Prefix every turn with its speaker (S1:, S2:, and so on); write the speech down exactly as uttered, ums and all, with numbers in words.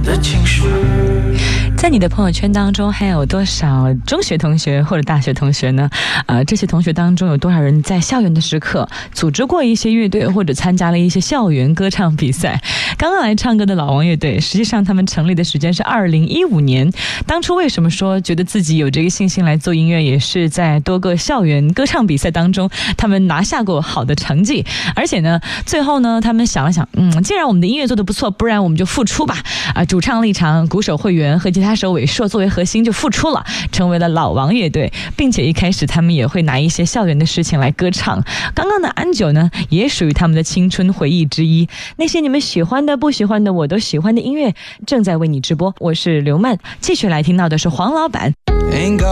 S1: 的情书。
S2: 在你的朋友圈当中还有多少中学同学或者大学同学呢？呃，这些同学当中有多少人在校园的时刻组织过一些乐队或者参加了一些校园歌唱比赛？刚刚来唱歌的老王乐队，实际上他们成立的时间是二零一五年。当初为什么说觉得自己有这个信心来做音乐，也是在多个校园歌唱比赛当中他们拿下过好的成绩。而且呢，最后呢他们想了想，嗯，既然我们的音乐做得不错，不然我们就复出吧。啊、呃，主唱立场、鼓手慧源和吉他手伟硕作为核心就复出了，成为了老王乐队，并且一开始他们也会拿一些校园的事情来歌唱。刚刚的安久呢，也属于他们的青春回忆之一。那些你们喜欢的、不喜欢的，我都喜欢的音乐，正在为你直播。我是刘曼，继续来听到的是黄老板。